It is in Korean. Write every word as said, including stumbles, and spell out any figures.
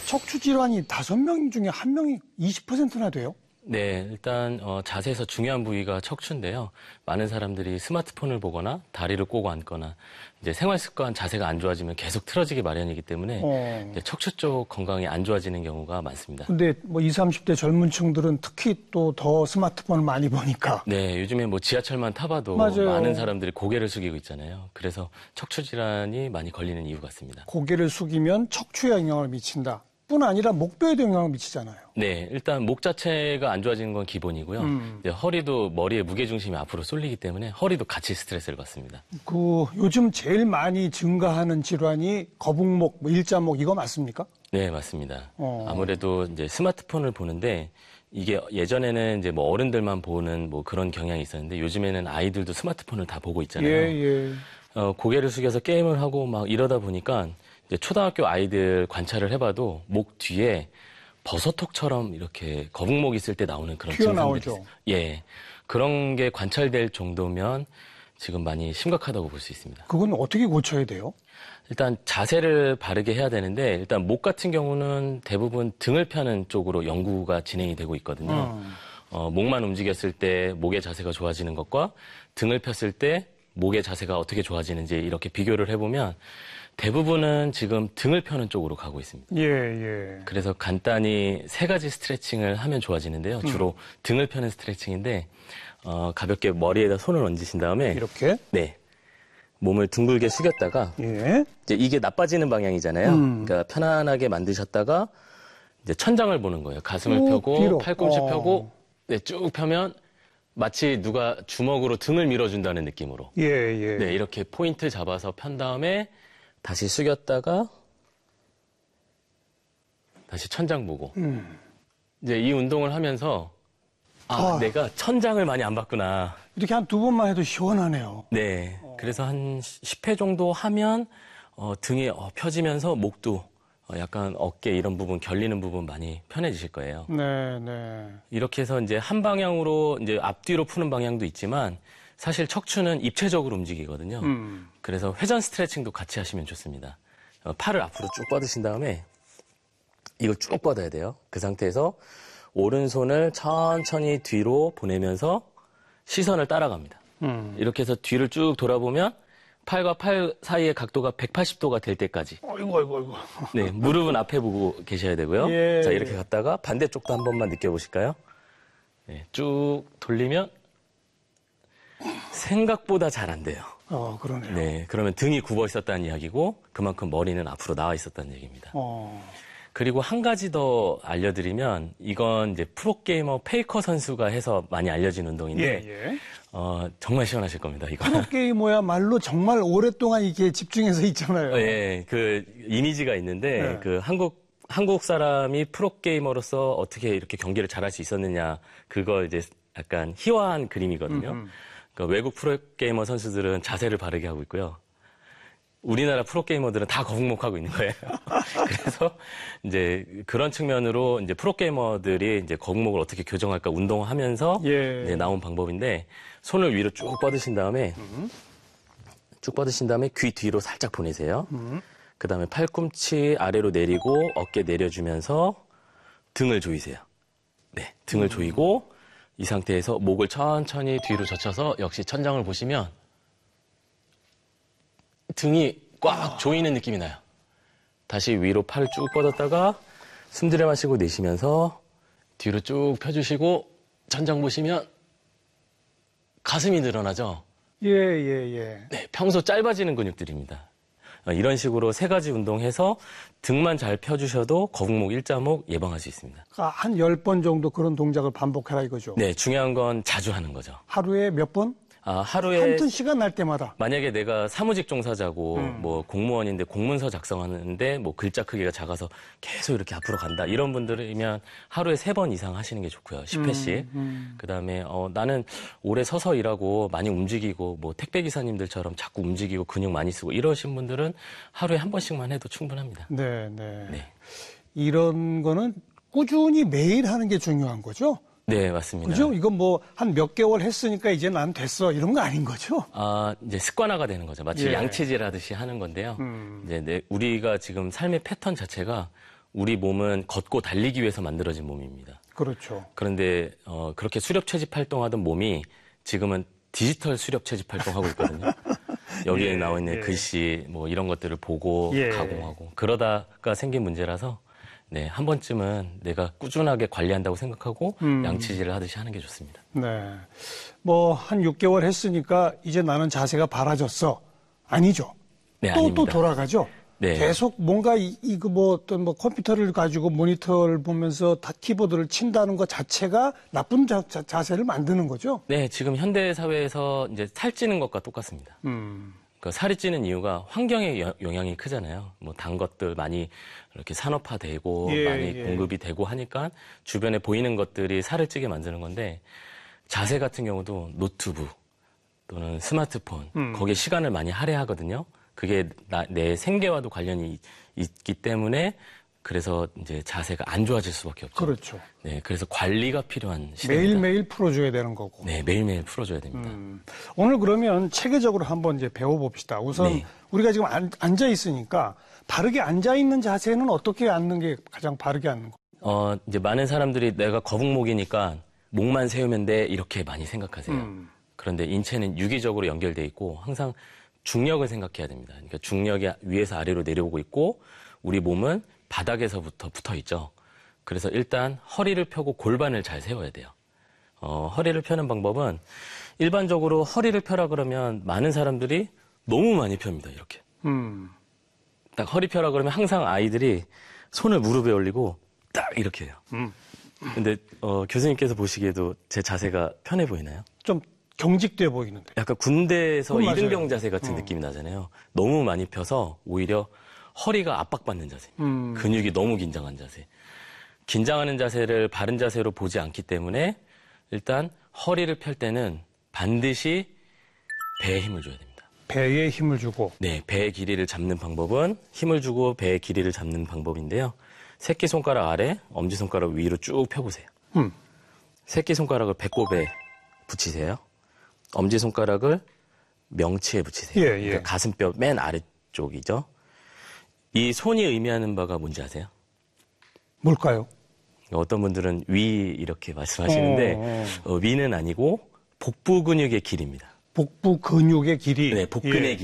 척추 질환이 다섯 명 중에 한 명이 이십 퍼센트나 돼요? 네, 일단 어, 자세에서 중요한 부위가 척추인데요. 많은 사람들이 스마트폰을 보거나 다리를 꼬고 앉거나 이제 생활 습관 자세가 안 좋아지면 계속 틀어지기 마련이기 때문에 어. 이제 척추 쪽 건강이 안 좋아지는 경우가 많습니다. 근데 뭐 이십, 삼십 대 젊은 층들은 특히 또 더 스마트폰을 많이 보니까. 네, 요즘에 뭐 지하철만 타봐도 맞아요. 많은 사람들이 고개를 숙이고 있잖아요. 그래서 척추 질환이 많이 걸리는 이유 같습니다. 고개를 숙이면 척추에 영향을 미친다. 뿐 아니라 목뼈에도 영향을 미치잖아요. 네, 일단 목 자체가 안 좋아지는 건 기본이고요. 음. 이제 허리도 머리의 무게중심이 앞으로 쏠리기 때문에 허리도 같이 스트레스를 받습니다. 그 요즘 제일 많이 증가하는 질환이 거북목, 뭐 일자목 이거 맞습니까? 네, 맞습니다. 어. 아무래도 이제 스마트폰을 보는데 이게 예전에는 이제 뭐 어른들만 보는 뭐 그런 경향이 있었는데 요즘에는 아이들도 스마트폰을 다 보고 있잖아요. 예, 예. 어, 고개를 숙여서 게임을 하고 막 이러다 보니까 이제 초등학교 아이들 관찰을 해봐도 목 뒤에 버섯톡처럼 이렇게 거북목 있을 때 나오는 그런 증상들이 있어요. 예, 그런 게 관찰될 정도면 지금 많이 심각하다고 볼 수 있습니다. 그건 어떻게 고쳐야 돼요? 일단 자세를 바르게 해야 되는데 일단 목 같은 경우는 대부분 등을 펴는 쪽으로 연구가 진행이 되고 있거든요. 음. 어, 목만 움직였을 때 목의 자세가 좋아지는 것과 등을 폈을 때 목의 자세가 어떻게 좋아지는지 이렇게 비교를 해보면 대부분은 지금 등을 펴는 쪽으로 가고 있습니다. 예, 예. 그래서 간단히 세 가지 스트레칭을 하면 좋아지는데요. 주로 음. 등을 펴는 스트레칭인데 어, 가볍게 머리에다 손을 얹으신 다음에 이렇게? 네. 몸을 둥글게 숙였다가 예. 이제 이게 나빠지는 방향이잖아요. 음. 그러니까 편안하게 만드셨다가 이제 천장을 보는 거예요. 가슴을 쭉 펴고 뒤로. 팔꿈치 어. 펴고 네, 쭉 펴면 마치 누가 주먹으로 등을 밀어준다는 느낌으로. 예, 예. 네, 이렇게 포인트 잡아서 편 다음에 다시 숙였다가 다시 천장 보고. 음. 이제 이 운동을 하면서 아, 아. 내가 천장을 많이 안 봤구나. 이렇게 한 두 번만 해도 시원하네요. 네. 그래서 한 십 회 정도 하면 어, 등이 어, 펴지면서 목도 어, 약간 어깨 이런 부분 결리는 부분 많이 편해지실 거예요. 네, 네. 이렇게 해서 이제 한 방향으로 이제 앞뒤로 푸는 방향도 있지만 사실 척추는 입체적으로 움직이거든요. 음. 그래서 회전 스트레칭도 같이 하시면 좋습니다. 어, 팔을 앞으로 쭉 뻗으신 다음에 이걸 쭉 뻗어야 돼요. 그 상태에서 오른손을 천천히 뒤로 보내면서 시선을 따라갑니다. 음. 이렇게 해서 뒤를 쭉 돌아보면 팔과 팔 사이의 각도가 백팔십 도가 될 때까지. 어이구, 어이구, 어이구. 네, 무릎은 앞에 보고 계셔야 되고요. 예. 자, 이렇게 갔다가 반대쪽도 한 번만 느껴보실까요? 네, 쭉 돌리면 생각보다 잘 안 돼요. 어, 그러네요. 네, 그러면 등이 굽어 있었다는 이야기고 그만큼 머리는 앞으로 나와 있었다는 얘기입니다. 어. 그리고 한 가지 더 알려드리면 이건 이제 프로게이머 페이커 선수가 해서 많이 알려진 운동인데 예, 예. 어, 정말 시원하실 겁니다. 이거. 프로게이머야말로 정말 오랫동안 이렇게 집중해서 있잖아요. 예, 그 이미지가 있는데 네. 그 한국 한국 사람이 프로게이머로서 어떻게 이렇게 경기를 잘할 수 있었느냐 그거 이제 약간 희화한 그림이거든요. 음음. 그러니까 외국 프로게이머 선수들은 자세를 바르게 하고 있고요. 우리나라 프로게이머들은 다 거북목하고 있는 거예요. 그래서 이제 그런 측면으로 이제 프로게이머들이 이제 거북목을 어떻게 교정할까 운동하면서 예. 이제 나온 방법인데 손을 위로 쭉 뻗으신 다음에 음. 쭉 뻗으신 다음에 귀 뒤로 살짝 보내세요. 음. 그 다음에 팔꿈치 아래로 내리고 어깨 내려주면서 등을 조이세요. 네, 등을 음. 조이고 이 상태에서 목을 천천히 뒤로 젖혀서 역시 천장을 보시면 등이 꽉 조이는 느낌이 나요. 다시 위로 팔을 쭉 뻗었다가 숨 들여 마시고 내쉬면서 뒤로 쭉 펴주시고 천장 보시면 가슴이 늘어나죠? 예, 예, 예. 네, 평소 짧아지는 근육들입니다. 이런 식으로 세 가지 운동해서 등만 잘 펴주셔도 거북목, 일자목 예방할 수 있습니다. 그러니까 한 열 번 정도 그런 동작을 반복해라 이거죠. 네, 중요한 건 자주 하는 거죠. 하루에 몇 번? 아, 하루에 한튼 시간 날 때마다. 만약에 내가 사무직 종사자고 음. 뭐 공무원인데 공문서 작성하는데 뭐 글자 크기가 작아서 계속 이렇게 앞으로 간다 이런 분들이면 하루에 세 번 이상 하시는 게 좋고요. 십 회씩. 음, 음. 그다음에 어, 나는 오래 서서 일하고 많이 움직이고 뭐 택배 기사님들처럼 자꾸 움직이고 근육 많이 쓰고 이러신 분들은 하루에 한 번씩만 해도 충분합니다. 네, 네. 네. 이런 거는 꾸준히 매일 하는 게 중요한 거죠? 네, 맞습니다. 그죠? 이건 뭐 한 몇 개월 했으니까 이제 난 됐어 이런 거 아닌 거죠? 아, 이제 습관화가 되는 거죠. 마치 예. 양치질 하듯이 하는 건데요. 음. 이제 내, 우리가 지금 삶의 패턴 자체가 우리 몸은 걷고 달리기 위해서 만들어진 몸입니다. 그렇죠. 그런데 어, 그렇게 수렵 채집 활동하던 몸이 지금은 디지털 수렵 채집 활동하고 있거든요. 여기에 예, 나와 있는 예. 글씨 뭐 이런 것들을 보고 예. 가공하고 그러다가 생긴 문제라서 네, 한 번쯤은 내가 꾸준하게 관리한다고 생각하고 음. 양치질을 하듯이 하는 게 좋습니다. 네. 뭐 한 육 개월 했으니까 이제 나는 자세가 바라졌어. 아니죠. 네, 또, 아닙니다. 또 돌아가죠. 네. 계속 뭔가 이거 뭐 어떤 뭐 컴퓨터를 가지고 모니터를 보면서 다 키보드를 친다는 것 자체가 나쁜 자, 자, 자세를 만드는 거죠. 네, 지금 현대 사회에서 이제 살찌는 것과 똑같습니다. 음. 그러니까 살이 찌는 이유가 환경의 여, 영향이 크잖아요. 뭐 단 것들 많이 이렇게 산업화되고 예, 많이 예. 공급이 되고 하니까 주변에 보이는 것들이 살을 찌게 만드는 건데 자세 같은 경우도 노트북 또는 스마트폰 음. 거기에 시간을 많이 할애하거든요. 그게 나, 내 생계와도 관련이 있기 때문에 그래서 이제 자세가 안 좋아질 수밖에 없죠. 그렇죠. 네, 그래서 관리가 필요한 시대입니다. 매일매일 풀어줘야 되는 거고. 네, 매일매일 풀어줘야 됩니다. 음, 오늘 그러면 체계적으로 한번 이제 배워봅시다. 우선 네. 우리가 지금 안, 앉아 있으니까 바르게 앉아 있는 자세는 어떻게 앉는 게 가장 바르게 앉는 거? 어, 이제 많은 사람들이 내가 거북목이니까 목만 세우면 돼 이렇게 많이 생각하세요. 음. 그런데 인체는 유기적으로 연결돼 있고 항상 중력을 생각해야 됩니다. 그러니까 중력이 위에서 아래로 내려오고 있고 우리 몸은 바닥에서부터 붙어 있죠. 그래서 일단 허리를 펴고 골반을 잘 세워야 돼요. 어, 허리를 펴는 방법은 일반적으로 허리를 펴라 그러면 많은 사람들이 너무 많이 펴니다. 이렇게. 음. 딱 허리 펴라 그러면 항상 아이들이 손을 무릎에 올리고 딱 이렇게 해요. 음. 근데 어, 교수님께서 보시기에도 제 자세가 편해 보이나요? 좀 경직돼 보이는데. 약간 군대에서 맞아요. 이등병 자세 같은 어. 느낌이 나잖아요. 너무 많이 펴서 오히려 허리가 압박받는 자세. 음. 근육이 너무 긴장한 자세. 긴장하는 자세를 바른 자세로 보지 않기 때문에 일단 허리를 펼 때는 반드시 배에 힘을 줘야 됩니다. 배에 힘을 주고. 네, 배의 길이를 잡는 방법은 힘을 주고 배의 길이를 잡는 방법인데요. 새끼손가락 아래, 엄지손가락 위로 쭉 펴보세요. 음. 새끼손가락을 배꼽에 붙이세요. 엄지손가락을 명치에 붙이세요. 예, 예. 그러니까 가슴뼈 맨 아래쪽이죠. 이 손이 의미하는 바가 뭔지 아세요? 뭘까요? 어떤 분들은 위 이렇게 말씀하시는데 어, 어. 어, 위는 아니고 복부 근육의 길입니다. 복부 근육의 길이? 네, 복근의 예.